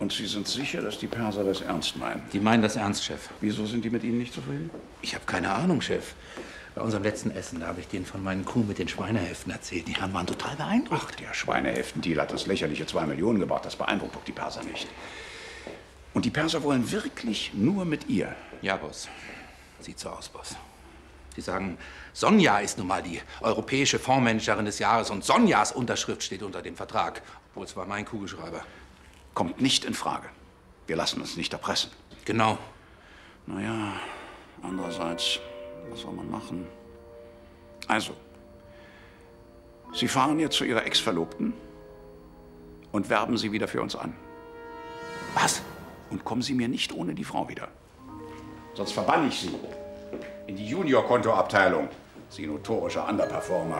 Und Sie sind sicher, dass die Perser das ernst meinen? Die meinen das ernst, Chef. Wieso sind die mit Ihnen nicht zufrieden? Ich habe keine Ahnung, Chef. Bei unserem letzten Essen, da habe ich denen von meinen Kuh mit den Schweinehälften erzählt. Die Herren waren total beeindruckt. Ach, der Schweinehälften-Deal hat das lächerliche 2 Millionen gebracht. Das beeindruckt doch die Perser nicht. Und die Perser wollen wirklich nur mit ihr? Ja, Boss. Sieht so aus, Boss. Sie sagen, Sonja ist nun mal die europäische Fondsmanagerin des Jahres und Sonjas Unterschrift steht unter dem Vertrag. Obwohl es war mein Kugelschreiber. Kommt nicht in Frage. Wir lassen uns nicht erpressen. Genau. Naja, andererseits, was soll man machen? Also, Sie fahren jetzt zu Ihrer Ex-Verlobten und werben sie wieder für uns an. Was? Und kommen Sie mir nicht ohne die Frau wieder. Sonst verbanne ich Sie in die Junior-Kontoabteilung. Sie notorischer Underperformer.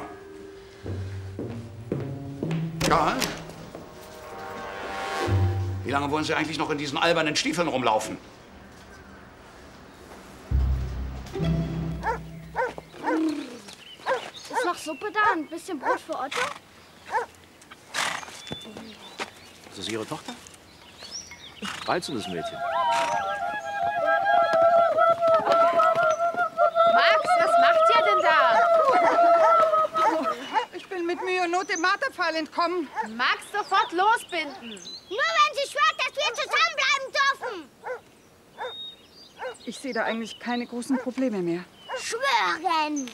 Karl? Wie lange wollen Sie eigentlich noch in diesen albernen Stiefeln rumlaufen? Ist noch Suppe da? Ein bisschen Brot für Otto? Ist das Ihre Tochter? Reizendes Mädchen. Max, was macht ihr denn da? Ich bin mit Mühe und Not dem Marterpfahl entkommen. Max, sofort losbinden. Nur wenn sie schwört, dass wir zusammenbleiben dürfen. Ich sehe da eigentlich keine großen Probleme mehr. Schwören.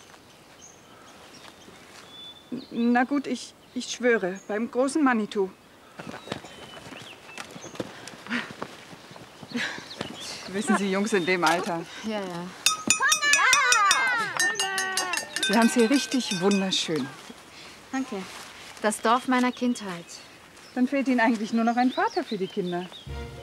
Na gut, ich schwöre, beim großen Manitou. Wissen Sie, Jungs in dem Alter. Ja, ja. Sie haben es hier richtig wunderschön. Danke. Das Dorf meiner Kindheit. Dann fehlt Ihnen eigentlich nur noch ein Vater für die Kinder.